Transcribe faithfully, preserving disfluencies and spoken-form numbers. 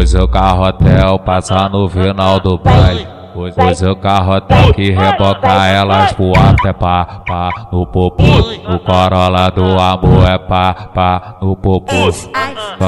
Hoje o carrotel passa no final do baile. Hoje, hoje o carrotel que reboca elas pro alto é pá, pá, no popô. No Corolla do amor é pá, pá, no popô.